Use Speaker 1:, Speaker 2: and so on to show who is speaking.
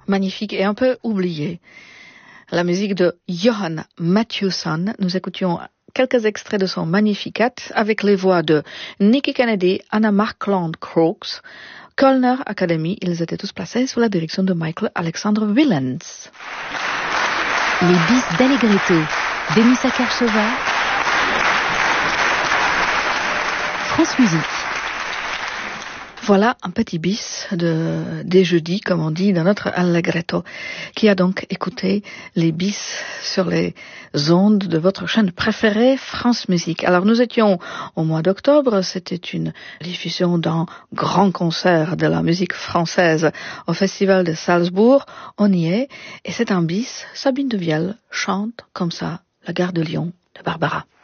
Speaker 1: magnifique et un peu oubliée. La musique de Johan Mathieuson. Nous écoutions quelques extraits de son Magnificat avec les voix de Nicky Kennedy, Anna Markland Crooks, Kölner Academy. Ils étaient tous placés sous la direction de Michael Alexander Willens.
Speaker 2: Les bis d'Allegretto, Denis Sakarchova, France Musique.
Speaker 1: Voilà un petit bis des jeudis, comme on dit dans notre Allegretto, qui a donc écouté les bis sur les ondes de votre chaîne préférée, France Musique. Alors nous étions au mois d'octobre, c'était une diffusion d'un grand concert de la musique française au Festival de Salzbourg. On y est, et c'est un bis, Sabine de Vielle chante comme ça, La Gare de Lyon de Barbara.